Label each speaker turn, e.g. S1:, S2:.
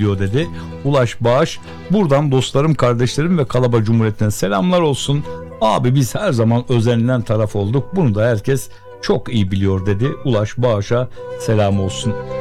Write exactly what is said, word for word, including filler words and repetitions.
S1: biliyor dedi. Ulaş Bağış. Buradan dostlarım, kardeşlerim ve Kalaba Cumhuriyeti'ne selamlar olsun. Abi biz her zaman özenilen taraf olduk. Bunu da herkes çok iyi biliyor dedi. Ulaş Bağış'a selam olsun.